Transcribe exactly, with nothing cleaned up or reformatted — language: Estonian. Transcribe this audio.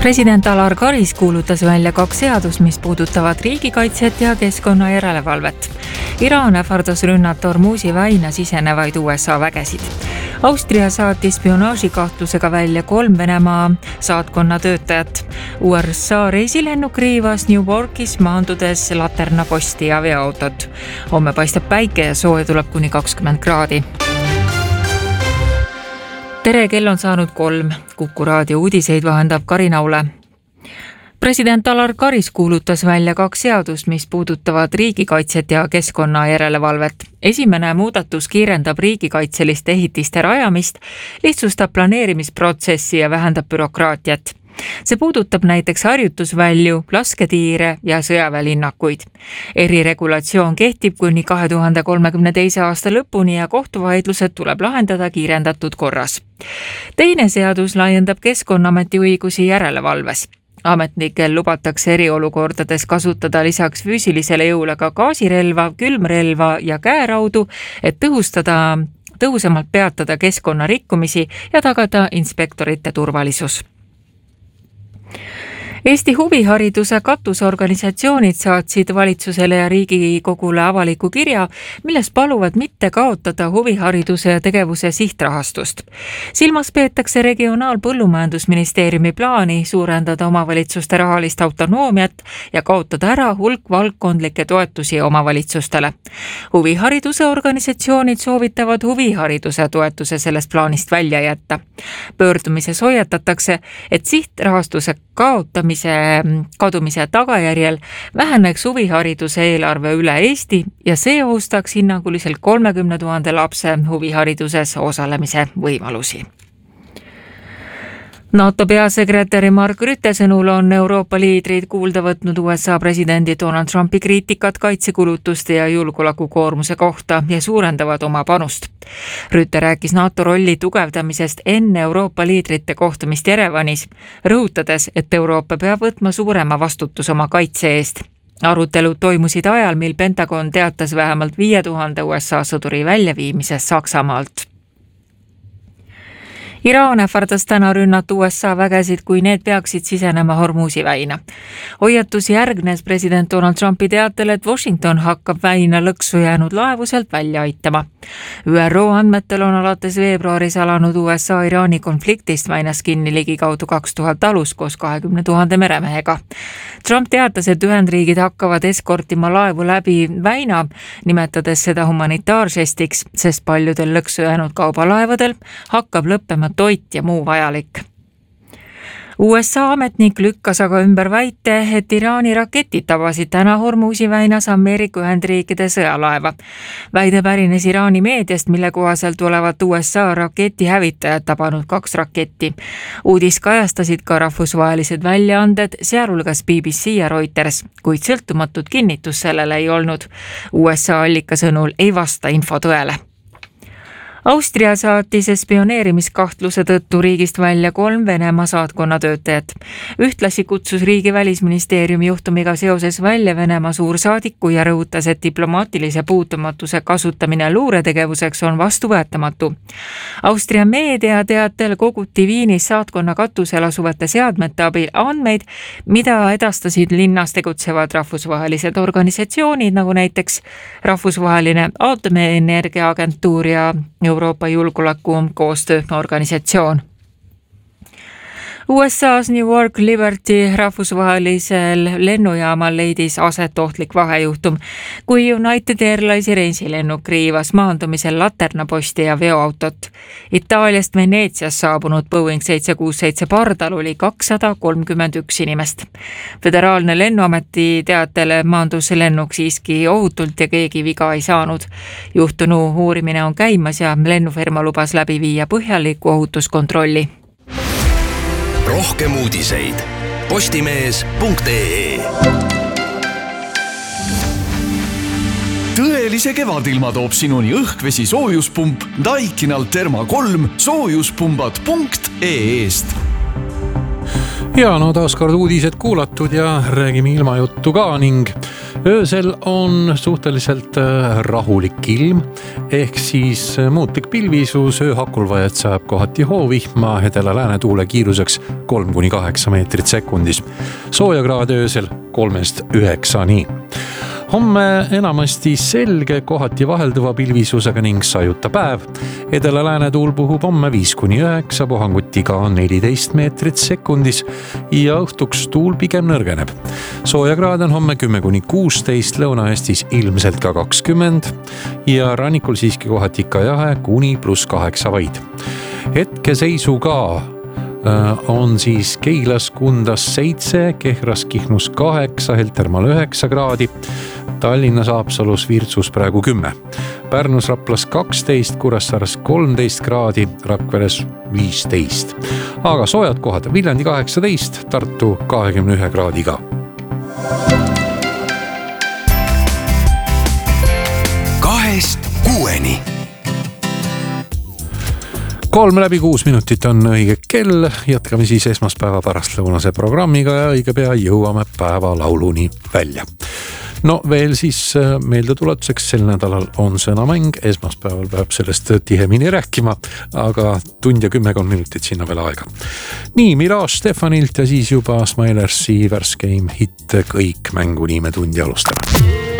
President Alar Karis kuulutas välja kaks seadust, mis puudutavad riigikaitset ja keskkonna järelevalvet. Iraan ähvardas rünnata Hormuzi väina sisenevaid U S A vägesid. Austria saatis spionaažikahtlusega välja kolm Venemaa saatkonna töötajat. U S A reisilennuk riivas New Yorkis maandudes Laterna posti ja veoautot. Homme paistab päike ja sooja tuleb kuni kakskümmend kraadi. Tere, kell on saanud kolm. Kuku raadio uudiseid vahendab Karina Ule. President Alar Karis kuulutas välja kaks seadust, mis puudutavad riigikaitset ja keskkonna järelevalvet. Esimene muudatus kiirendab riigikaitseliste ehitiste rajamist, lihtsustab planeerimisprotsessi ja vähendab bürokraatiat. See puudutab näiteks harjutusvälju, lasketiire ja sõjaväelinnakuid. Eriregulatsioon kehtib kuni kahe tuhande kolmekümne teise aasta lõpuni ja kohtuvaidlused tuleb lahendada kiirendatud korras. Teine seadus laiendab Keskkonnaameti õigusi järelevalves. Ametnikel lubatakse eriolukordades kasutada lisaks füüsilisele jõule ka gaasirelva, külmrelva ja käeraudu, et tõhustada, tõhusamalt peatada keskkonnarikkumisi ja tagada inspektorite turvalisus. Eesti huvihariduse katusorganisatsioonid saatsid valitsusele ja Riigikogule avaliku kirja, milles paluvad mitte kaotada huvihariduse ja tegevuse sihtrahastust. Silmas peetakse Regionaal-Põllumajandusministeeriumi plaani suurendada omavalitsuste rahalist autonoomiat ja kaotada ära hulk valdkondlikke toetusi omavalitsustele. Huvihariduse organisatsioonid soovitavad huvihariduse toetuse sellest plaanist välja jätta. Pöördumises hoiatatakse, et sihtrahastuse kaotamise kadumise tagajärjel väheneks huvihariduse eelarve üle Eesti ja see ohustaks hinnanguliselt kolmekümne tuhande lapse huvihariduses osalemise võimalusi. NATO peasekretäri Mark Rutte sõnul on Euroopa liidrid kuulda võtnud U S A presidendi Donald Trumpi kriitikat kaitsekulutuste ja julgeolekukoormuse kohta ja suurendavad oma panust. Rutte rääkis NATO rolli tugevdamisest enne Euroopa liidrite kohtumist Jerevanis, rõhutades, et Euroopa peab võtma suurema vastutus oma kaitse eest. Arutelud toimusid ajal, mil Pentagon teatas vähemalt viie tuhande U S A sõduri väljaviimisest Saksamaalt. Iraan ähvardas täna rünnata U S A vägesid, kui need peaksid sisenema Hormuzi väina. Hoiatus järgnes president Donald Trumpi teatel, et Washington hakkab väina lõksu jäänud laevu sealt välja aitama. Ü R O andmetel on alates veebruaris alanud U S A Iraani konfliktist väinas kinni ligikaudu kaks tuhat alus koos kahekümne tuhande meremehega. Trump teatas, et Ühendriigid hakkavad eskortima laevu läbi väina, nimetades seda humanitaarsestiks, sest paljudel lõksu jäänud kaubalaevadel hakkab lõppema toit ja muu vajalik. U S A ametnik lükkas aga ümber väite, et Iraani raketid tabasid täna Hormuzi väinas Ameerika Ühendriikide sõjalaeva. Väide pärines Iraani meediast, mille kohaselt olevat U S A raketihävitajad tabanud kaks raketti. Uudis kajastasid ka rahvusvahelised väljaanded, sealhulgas B B C ja Reuters, kuid sõltumatut kinnitust sellele ei olnud. U S A allika sõnul ei vasta info tõele. Austria saatis spioneerimiskahtluse tõttu riigist välja kolm Venemaa saatkonna töötajat. Ühtlasi kutsus riigi välisministeeriumi juhtumiga seoses välja Venemaa suursaadiku ja rõhutas, et diplomaatilise puutumatuse kasutamine luuretegevuseks on vastuvõetamatu. Austria meedia teatel koguti Viinis saatkonna katusel asuvate seadmete abil andmeid, mida edastasid linnas tegutsevad rahvusvahelised organisatsioonid, nagu näiteks Rahvusvaheline Aatomienergiaagentuur ja Euroopa julgeoleku koostööorganisatsioon. U S A's New York Liberty rahvusvahelisel lennujaamal leidis aset ohtlik vahejuhtum, kui United Airlinesi reisilennuk riivas maandumisel Laterna posti ja veoautot. Itaaliast Veneetsias saabunud Boeing seitse kuus seitse pardal oli kakssada kolmkümmend üks inimest. Föderaalne lennuameti teatele maandus lennuk siiski ohutult ja keegi viga ei saanud. Juhtunu uurimine on käimas ja lennufirma lubas läbi viia põhjaliku ohutuskontrolli. Rohkem uudiseid postimees punkt ee. Tõelise kevadilma toob sinuni õhkvesi soojuspump Daikinal Therma kolm soojuspumbad punkt ee-st. Ja no taaskord uudised kuulatud ja räägime ilmajuttu ka ning Öösel on suhteliselt rahulik ilm, ehk siis muutlik pilvisus, ööhakul vajad saab kohati hoovihma, edela-lääne tuule kiiruseks kolm kuni kaheksa meetrit sekundis. Soojakraad öösel kolmest üheksani. Homme enamasti selge, kohati vahelduva pilvisusega ning sajuta päev. Edela-lääne tuul puhub homme viis kuni üheksa, puhangutiga neliteist meetrit sekundis ja õhtuks tuul pigem nõrgeneb. Soojakraad on homme kümme kuni kuusteist, Lõuna-Eestis ilmselt ka kakskümmend ja rannikul siiski kohati ikka jahe kuni pluss kaheksa vaid. Hetkeseisu ka on siis Keilas Kundas seitse, Kehras Kihnus kaheksa, Heltermaal üheksa kraadi, Tallinnas Haapsalus Virtsus praegu kümme, Pärnus Raplas kaksteist, Kuressaares kolmteist kraadi, Rakveres viisteist. Aga soojad kohad Viljandi kaheksateist, Tartu kahekümne ühe kraadiga. Kahest kuueni. Kolm läbi kuus minutit on õige kell, jätkame siis esmaspäeva pärastlõunase programmiga ja õige pea jõuame päeva lauluni välja. No veel siis meeldetuletuseks, sel nädalal on sõnamäng, esmaspäeval peab sellest tihemini rääkima, aga tund ja kümmekond minutit sinna veel aega. Nii, Mirage Stefanilt ja siis juba Smilersi värskeim hitt Kõik mängu niime tundi alustame.